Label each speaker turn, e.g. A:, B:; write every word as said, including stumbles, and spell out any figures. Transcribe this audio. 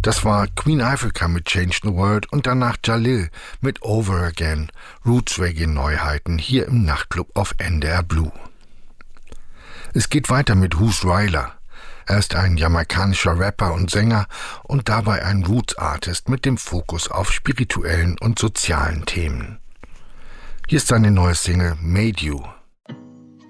A: Das war Queen Ifrica mit Change the World und danach Jalil mit Over Again, Roots Reggae Neuheiten hier im Nachtclub auf N D R Blue. Es geht weiter mit Who's Ryler. Er ist ein jamaikanischer Rapper und Sänger und dabei ein Roots-Artist mit dem Fokus auf spirituellen und sozialen Themen. Hier ist seine neue Single Made You.